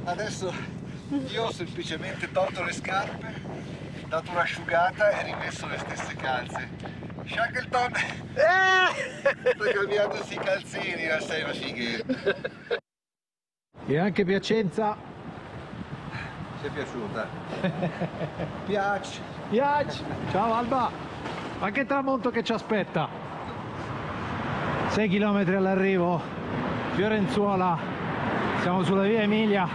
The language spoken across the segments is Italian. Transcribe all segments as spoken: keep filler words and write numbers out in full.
Adesso io ho semplicemente tolto le scarpe, dato un'asciugata e rimesso le stesse calze. Shackleton sta cambiandosi i calzini, ma sei una fighetta. E anche Piacenza. Ti è piaciuta? Piace. Piace. Ciao Alba. Anche tramonto che ci aspetta. sei chilometri all'arrivo. Fiorenzuola. Siamo sulla via Emilia.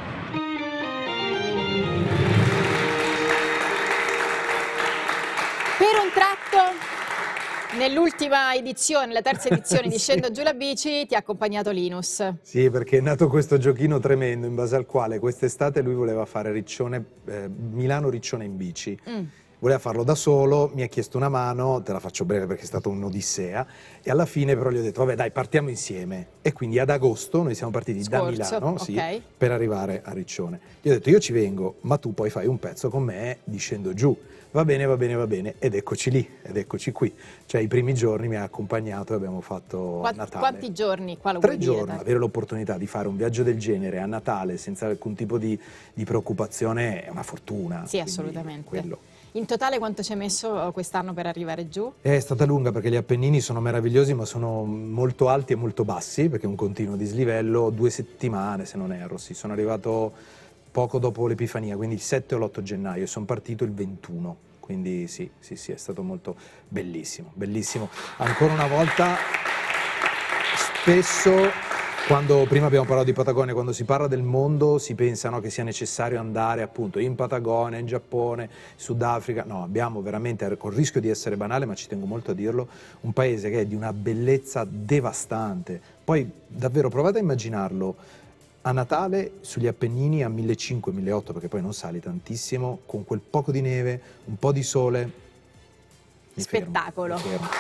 Per un tratto, nell'ultima edizione, la terza edizione di Scendo giù la bici, ti ha accompagnato Linus. Sì, perché è nato questo giochino tremendo in base al quale quest'estate lui voleva fare Riccione, eh, Milano-Riccione in bici. Mm. Voleva farlo da solo, mi ha chiesto una mano, te la faccio breve perché è stata un'odissea, e alla fine però gli ho detto vabbè dai, partiamo insieme. E quindi ad agosto noi siamo partiti Scorso, da Milano okay. sì, per arrivare a Riccione. Gli ho detto io ci vengo, ma tu poi fai un pezzo con me di Scendo giù. Va bene, va bene, va bene, ed eccoci lì, ed eccoci qui. Cioè i primi giorni mi ha accompagnato e abbiamo fatto Qua, Natale. Quanti giorni? Qua lo Tre vuoi giorni, dire, avere l'opportunità di fare un viaggio del genere a Natale senza alcun tipo di, di preoccupazione è una fortuna. Sì, assolutamente. Quello. In totale quanto ci hai messo quest'anno per arrivare giù? È stata lunga perché gli Appennini sono meravigliosi ma sono molto alti e molto bassi perché è un continuo dislivello, due settimane se non erro, sì. Sono arrivato poco dopo l'Epifania, quindi il sette o l'otto gennaio e sono partito il ventuno. Quindi sì, sì, sì, è stato molto bellissimo, bellissimo. Ancora una volta, spesso, quando prima abbiamo parlato di Patagonia, quando si parla del mondo si pensa no, che sia necessario andare appunto in Patagonia, in Giappone, Sudafrica. No, abbiamo veramente, con il rischio di essere banale, ma ci tengo molto a dirlo, un paese che è di una bellezza devastante. Poi davvero provate a immaginarlo. A Natale sugli Appennini a millecinquecento milleottocento, perché poi non sali tantissimo, con quel poco di neve, un po' di sole. Mi Spettacolo. Fermo, mi fermo.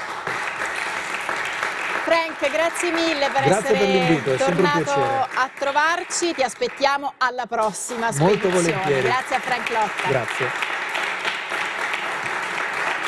Frank, grazie mille per grazie essere per tornato a trovarci. Ti aspettiamo alla prossima spedizione. Molto volentieri. Grazie a Frank Lotta. Grazie.